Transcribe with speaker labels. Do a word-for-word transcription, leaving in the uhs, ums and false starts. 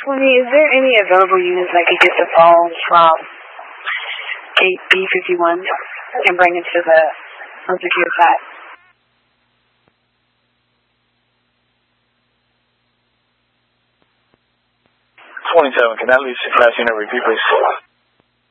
Speaker 1: twenty, is there any available units that could get the phone from gate B fifty-one and bring it to the unsecured side?
Speaker 2: twenty-seven, can that lead to class unit repeat, please?